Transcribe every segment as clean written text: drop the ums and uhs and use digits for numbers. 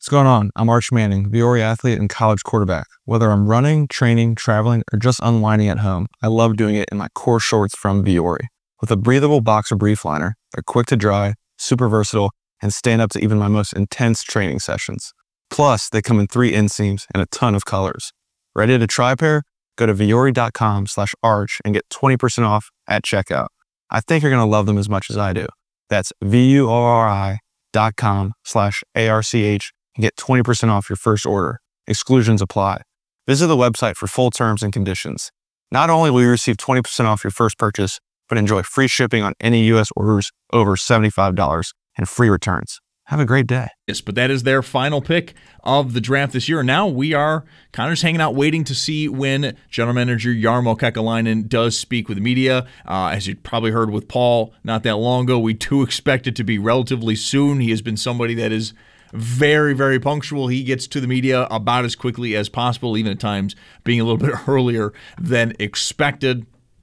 What's going on? I'm Arch Manning, Viore athlete and college quarterback. Whether I'm running, training, traveling, or just unwinding at home, I love doing it in my core shorts from Viore. With a breathable boxer brief liner, they're quick to dry, super versatile, and stand up to even my most intense training sessions. Plus, they come in 3 inseams and a ton of colors. Ready to try a pair? Go to viore.com/arch and get 20% off at checkout. I think you're going to love them as much as I do. That's viore.com/arch and get 20% off your first order. Exclusions apply. Visit the website for full terms and conditions. Not only will you receive 20% off your first purchase, but enjoy free shipping on any U.S. orders over $75 and free returns. Have a great day. Yes, but that is their final pick of the draft this year. Now we are kind of just hanging out waiting to see when General Manager Jarmo Kekalainen does speak with the media. As you probably heard with Paul not that long ago, we do expect it to be relatively soon. He has been somebody that is very, very punctual. He gets to the media about as quickly as possible, even at times being a little bit earlier than expected.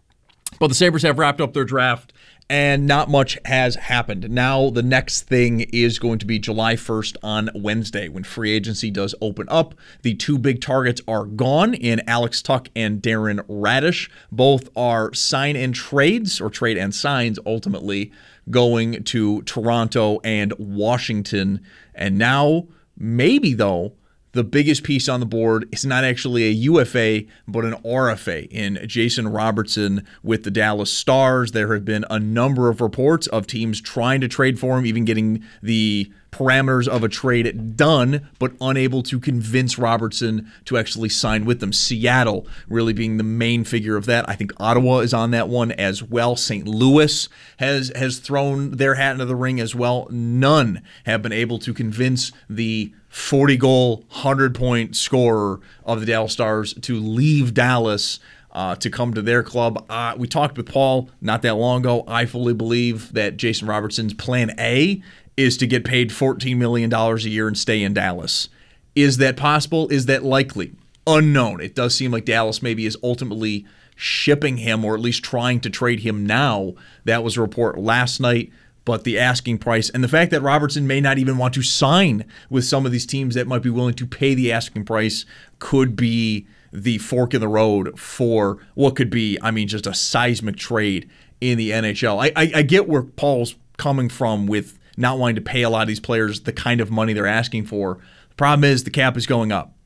But the Sabres have wrapped up their draft, and not much has happened. Now the next thing is going to be July 1st on Wednesday when free agency does open up. The 2 big targets are gone in Alex Tuch and Darren Radish. Both are sign and trades, or trade and signs ultimately, going to Toronto and Washington. And now, maybe though, the biggest piece on the board is not actually a UFA, but an RFA in Jason Robertson with the Dallas Stars. There have been a number of reports of teams trying to trade for him, even getting the parameters of a trade done, but unable to convince Robertson to actually sign with them. Seattle really being the main figure of that. I think Ottawa is on that one as well. St. Louis has thrown their hat into the ring as well. None have been able to convince the 40-goal, 100-point scorer of the Dallas Stars to leave Dallas to come to their club. We talked with Paul not that long ago. I fully believe that Jason Robertson's plan A is to get paid $14 million a year and stay in Dallas. Is that possible? Is that likely? Unknown. It does seem like Dallas maybe is ultimately shipping him, or at least trying to trade him now. That was a report last night. But the asking price and the fact that Robertson may not even want to sign with some of these teams that might be willing to pay the asking price could be the fork in the road for what could be, just a seismic trade in the NHL. I get where Paul's coming from with not wanting to pay a lot of these players the kind of money they're asking for. The problem is the cap is going up.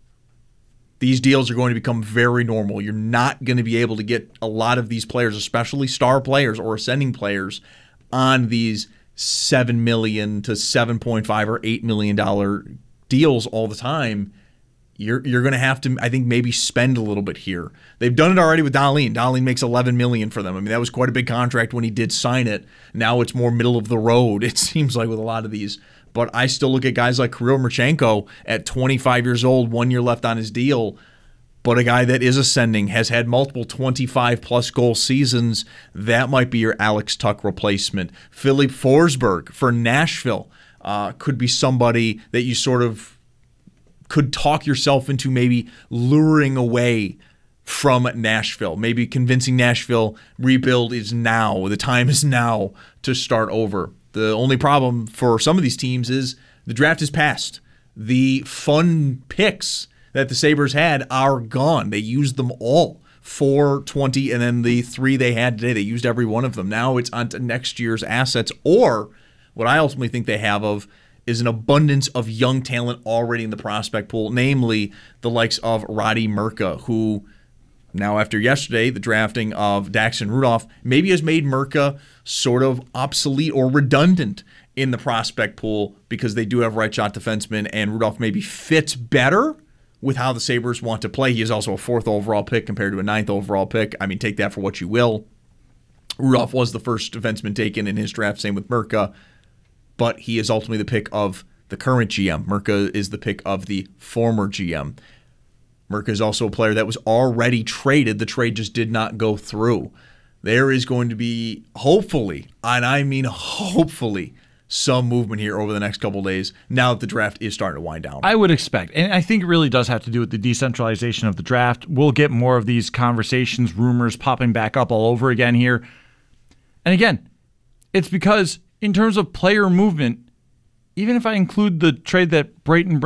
These deals are going to become very normal. You're not going to be able to get a lot of these players, especially star players or ascending players, on these $7 million to $7.5 or $8 million deals all the time. You're going to have to, I think, maybe spend a little bit here. They've done it already with Dahlin. Dahlin makes $11 million for them. That was quite a big contract when he did sign it. Now it's more middle of the road, it seems like, with a lot of these. But I still look at guys like Kirill Marchenko at 25 years old, 1 year left on his deal, but a guy that is ascending, has had multiple 25-plus goal seasons. That might be your Alex Tuch replacement. Philip Forsberg for Nashville could be somebody that you sort of could talk yourself into maybe luring away from Nashville, maybe convincing Nashville rebuild is now, the time is now to start over. The only problem for some of these teams is the draft is passed. The fun picks that the Sabres had are gone. They used them all. 4, 20, and then the 3 they had today. They used every one of them. Now it's on to next year's assets, or what I ultimately think they have of is an abundance of young talent already in the prospect pool, namely the likes of Roddy Murka, who now after yesterday, the drafting of Daxon Rudolph, maybe has made Murka sort of obsolete or redundant in the prospect pool because they do have right shot defensemen, and Rudolph maybe fits better with how the Sabres want to play. He is also a 4th overall pick compared to a 9th overall pick. Take that for what you will. Rudolph was the first defenseman taken in his draft, same with Murka, but he is ultimately the pick of the current GM. Murka is the pick of the former GM. Murka is also a player that was already traded. The trade just did not go through. There is going to be, hopefully, and I mean hopefully, some movement here over the next couple of days now that the draft is starting to wind down. I would expect, and I think it really does have to do with the decentralization of the draft. We'll get more of these conversations, rumors popping back up all over again here. And again, it's because in terms of player movement, even if I include the trade that Brayton